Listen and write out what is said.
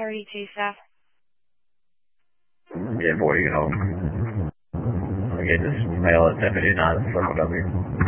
32 South. Yeah, boy, you can hold. Okay, this is male at 79 from W.